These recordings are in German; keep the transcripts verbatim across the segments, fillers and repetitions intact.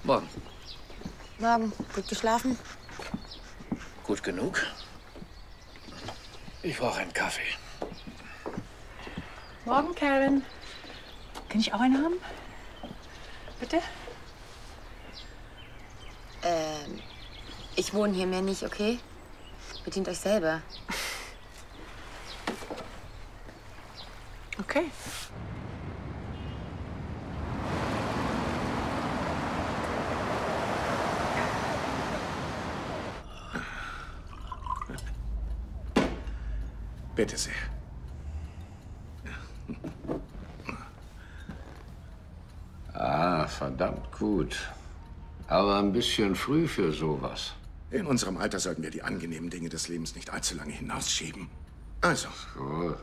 Morgen. Morgen. Gut geschlafen? Gut genug. Ich brauche einen Kaffee. Morgen, Karen. Kann ich auch einen haben? Bitte? Ähm, ich wohne hier mehr nicht, okay? Bedient euch selber. Okay. Bitte sehr. Ah, verdammt gut. Aber ein bisschen früh für sowas. In unserem Alter sollten wir die angenehmen Dinge des Lebens nicht allzu lange hinausschieben. Also. So.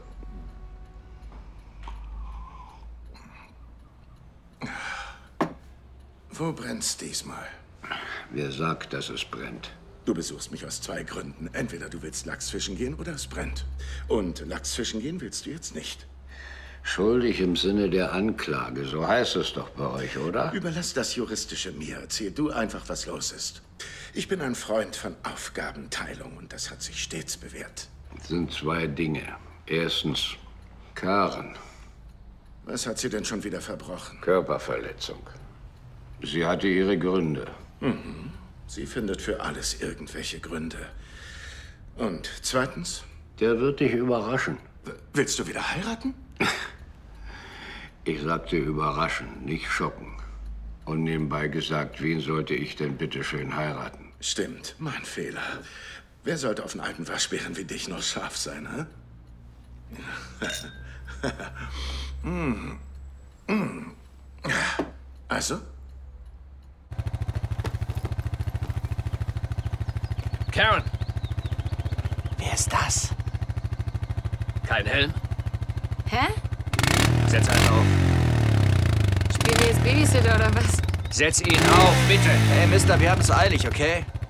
Wo brennt's diesmal? Wer sagt, dass es brennt? Du besuchst mich aus zwei Gründen. Entweder du willst Lachsfischen gehen oder es brennt. Und Lachsfischen gehen willst du jetzt nicht. Schuldig im Sinne der Anklage, so heißt es doch bei euch, oder? Überlass das Juristische mir. Erzähl du einfach, was los ist. Ich bin ein Freund von Aufgabenteilung und das hat sich stets bewährt. Es sind zwei Dinge. Erstens, Karen. Was hat sie denn schon wieder verbrochen? Körperverletzung. Sie hatte ihre Gründe. Mhm. Sie findet für alles irgendwelche Gründe. Und zweitens? Der wird dich überraschen. W- Willst du wieder heiraten? Ich sagte überraschen, nicht schocken. Und nebenbei gesagt, wen sollte ich denn bitte schön heiraten? Stimmt, mein Fehler. Wer sollte auf einen alten Waschbären wie dich noch scharf sein, hä? mm. Mm. Also? Karen! Wer ist das? Kein Helm? Hä? Setz einen auf. Spielen wir jetzt Babysitter oder was? Setz ihn auf, bitte! Hey, Mister, wir haben es eilig, okay?